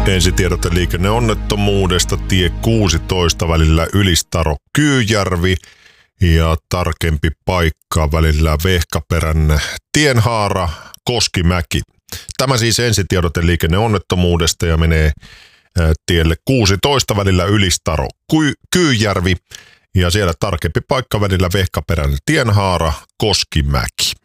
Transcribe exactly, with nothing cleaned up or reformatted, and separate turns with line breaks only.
Ensitiedote liikenneonnettomuudesta tie kuusitoista välillä Ylistaro-Kyyjärvi ja tarkempi paikka välillä Vehkaperän tienhaara Koskimäki. Tämä siis ensitiedote liikenneonnettomuudesta ja menee tielle kuusitoista välillä Ylistaro-Kyyjärvi ja siellä tarkempi paikka välillä Vehkaperän tienhaara Koskimäki.